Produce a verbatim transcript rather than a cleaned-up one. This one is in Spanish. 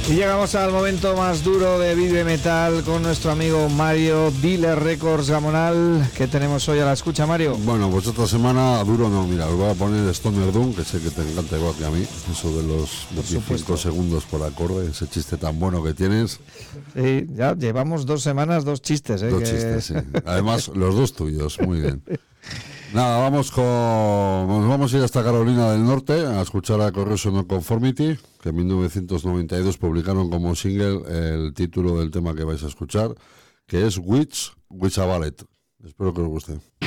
Y llegamos al momento más duro de Vive Metal con nuestro amigo Mario, Dealer Records Gamonal. ¿Qué tenemos hoy a la escucha, Mario? Bueno, pues esta semana duro no, mira, os voy a poner Stoner Doom, que sé que te encanta igual que a mí, eso de los veinticinco segundos por acorde, ese chiste tan bueno que tienes. Sí, ya llevamos dos semanas, dos chistes, ¿eh? Dos que... chistes, sí. Además, los dos tuyos, muy bien. Nada, vamos con... Nos vamos a ir hasta Carolina del Norte a escuchar a Corrosion of Conformity, que en mil novecientos noventa y dos publicaron como single el título del tema que vais a escuchar, que es Witch, Witch a Ballet. Espero que os guste.